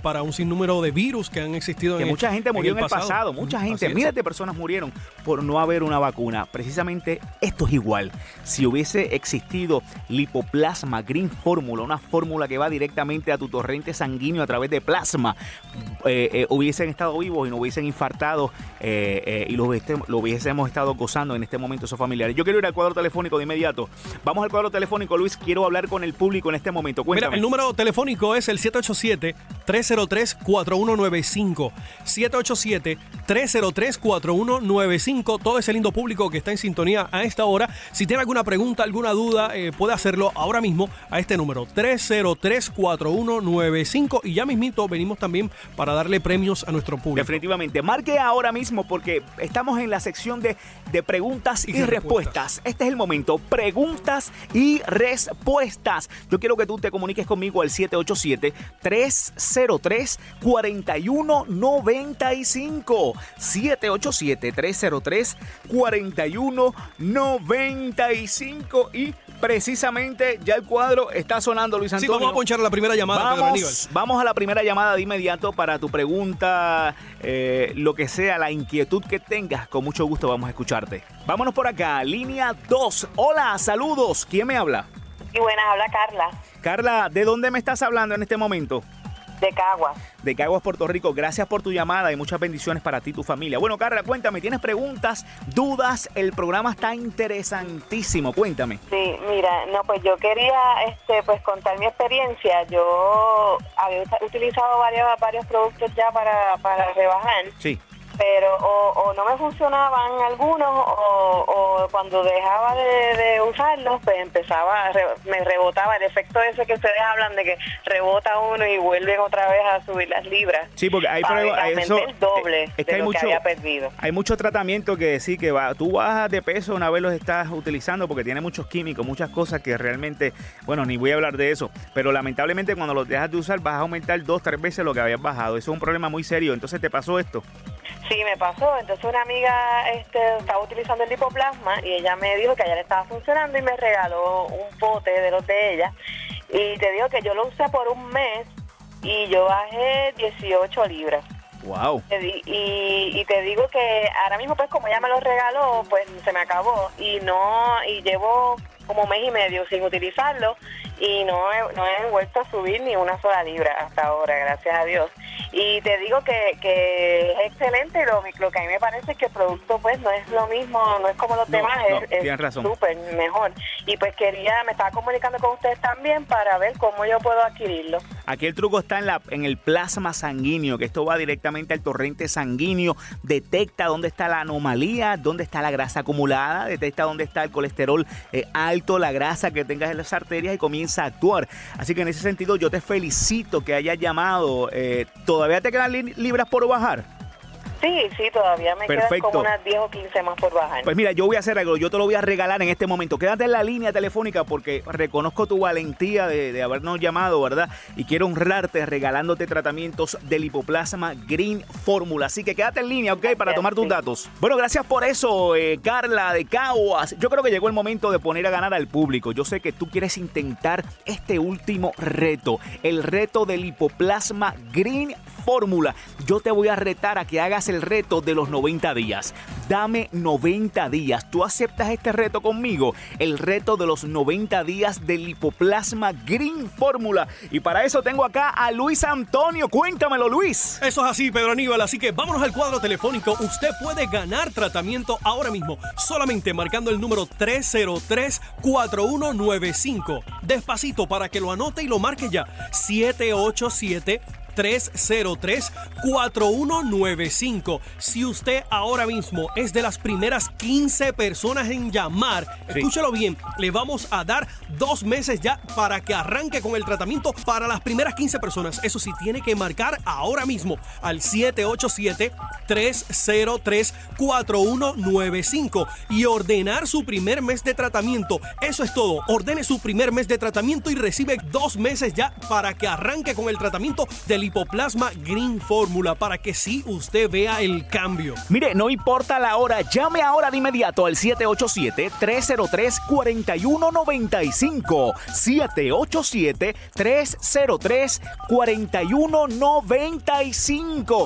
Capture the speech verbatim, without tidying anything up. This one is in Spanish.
para un sinnúmero de virus que han existido que en mucha el, gente murió en en el el pasado. pasado, mucha gente, Así es. miles de personas murieron por no haber una vacuna. Precisamente esto es igual. Si hubiese existido Lipoplasma Green Fórmula, una fórmula que va directamente a tu torrente sanguíneo a través de plasma, eh, eh, hubiesen estado vivos y no hubiesen infartado eh, eh, y lo, hubiese, lo hubiésemos estado gozando en este momento esos familiares. Yo quiero ir al cuadro telefónico de inmediato. Vamos al cuadro telefónico, Luis. Quiero hablar con el público en este momento. Cuéntame. Mira, el número telefónico es el siete ocho siete, tres cero tres, cuatro uno nueve cinco. siete ocho siete, tres cero tres, cuatro uno nueve cinco. Todo ese lindo público que está en sintonía a esta hora. Si tiene alguna pregunta, alguna duda, eh, puede hacerlo ahora mismo a este número tres cero tres, cuatro uno nueve cinco. Y ya mismito venimos también para darle premios a nuestro público. Definitivamente. Marque ahora mismo porque estamos en la sección de, de preguntas y, Y respuestas. respuestas. Este es el momento. Preguntas y respuestas. Yo quiero que tú te comuniques conmigo al siete ocho siete, tres cero tres, cuatro uno nueve cinco. siete ocho siete, tres cero tres, cuatro uno nueve cinco. Y precisamente ya el cuadro está sonando, Luis Sí, Antonio. vamos a ponchar la primera llamada, Pedro Aníbal. Vamos, vamos a la primera llamada de inmediato para tu pregunta, eh, lo que sea, la inquietud que tengas. Con mucho gusto vamos a escucharte. Vámonos por acá, línea dos. Hola, saludos. ¿Quién me habla? Y buenas, habla Carla, Carla, ¿de dónde me estás hablando en este momento? de Caguas. De Caguas, Puerto Rico. Gracias por tu llamada y muchas bendiciones para ti y tu familia. Bueno, Carla, cuéntame, ¿tienes preguntas, dudas? El programa está interesantísimo. Cuéntame. Sí, mira, no, pues yo quería este pues contar mi experiencia. Yo había ut- utilizado varios varios productos ya para, para rebajar, Sí. pero o, o no me funcionaban algunos o, o cuando dejaba de, de usarlos, pues empezaba, a re- me rebotaba el efecto ese que ustedes hablan de que rebota uno y vuelven otra vez a subir las libras. Sí, porque hay Para- pruebas, aumenté eso, el doble es que de hay lo mucho, que había perdido. hay mucho tratamiento que sí, que va, tú bajas de peso una vez los estás utilizando porque tiene muchos químicos, muchas cosas que realmente, bueno, ni voy a hablar de eso, pero lamentablemente cuando los dejas de usar vas a aumentar dos, tres veces lo que habías bajado. Eso es un problema muy serio. Entonces te pasó esto. Sí, me pasó. Entonces una amiga este, estaba utilizando el lipoplasma y ella me dijo que a ella le estaba funcionando y me regaló un pote de los de ella. Y te digo que yo lo usé por un mes y yo bajé dieciocho libras. Wow. Te di- Y, y te digo que ahora mismo, pues como ella me lo regaló, pues se me acabó. Y no y llevo como mes y medio sin utilizarlo y no he, no he vuelto a subir ni una sola libra hasta ahora, gracias a Dios. Y te digo que, que es excelente. Lo, lo que a mí me parece es que el producto pues no es lo mismo, no es como los No, demás, no, es- es tienes razón. súper mejor. Y pues quería, me estaba comunicando con ustedes también para ver cómo yo puedo adquirirlo. Aquí el truco está en, la, en el plasma sanguíneo, que esto va directamente al torrente sanguíneo, detecta dónde está la anomalía, dónde está la grasa acumulada, detecta dónde está el colesterol eh, alto, la grasa que tengas en las arterias y comienza a actuar. Así que en ese sentido yo te felicito que hayas llamado. Eh, ¿Todavía te quedan li- libras por bajar? Sí, sí, todavía me quedan Perfecto. como unas diez o quince más por bajar. Pues mira, yo voy a hacer algo, yo te lo voy a regalar en este momento. Quédate en la línea telefónica porque reconozco tu valentía de, de habernos llamado, ¿verdad? Y quiero honrarte regalándote tratamientos de lipoplasma Green Fórmula. Así que quédate en línea, ¿ok? Para tomar tus Sí. datos. Bueno, gracias por eso, eh, Carla de Caguas. Yo creo que llegó el momento de poner a ganar al público. Yo sé que tú quieres intentar este último reto, el reto de lipoplasma Green Fórmula. Yo te voy a retar a que hagas el reto de los noventa días. Dame noventa días. ¿Tú aceptas este reto conmigo? El reto de los noventa días de lipoplasma Green Fórmula. Y para eso tengo acá a Luis Antonio. Cuéntamelo, Luis. Eso es así, Pedro Aníbal, así que vámonos al cuadro telefónico. Usted puede ganar tratamiento ahora mismo, solamente marcando el número tres cero tres, cuatro uno nueve cinco. Despacito para que lo anote y lo marque ya. siete ocho siete, tres cero tres, cuatro uno nueve cinco. Si usted ahora mismo es de las primeras quince personas en llamar, Sí. escúchelo bien, le vamos a dar dos meses ya para que arranque con el tratamiento para las primeras quince personas. Eso sí, tiene que marcar ahora mismo al siete ocho siete, tres cero tres, cuatro uno nueve cinco y ordenar su primer mes de tratamiento. Eso es todo. Ordene su primer mes de tratamiento y recibe dos meses ya para que arranque con el tratamiento de Lipoplasma Green Fórmula para que sí usted vea el cambio. Mire, no importa la hora, llame ahora de inmediato al siete ocho siete, tres cero tres, cuatro uno nueve cinco. siete ocho siete, tres cero tres, cuatro uno nueve cinco.